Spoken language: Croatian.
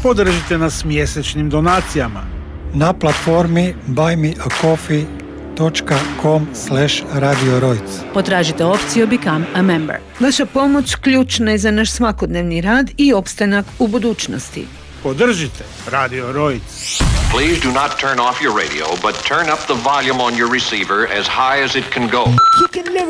Podržite nas mjesečnim donacijama na platformi buymeacoffee.com/Radio Rojc. Potražite opciju Become a Member. Vaša pomoć ključna je za naš svakodnevni rad i opstanak u budućnosti. Podržite Radio Rojc. Please do not turn off your radio, but turn up the volume on your receiver as high as it can go. You can never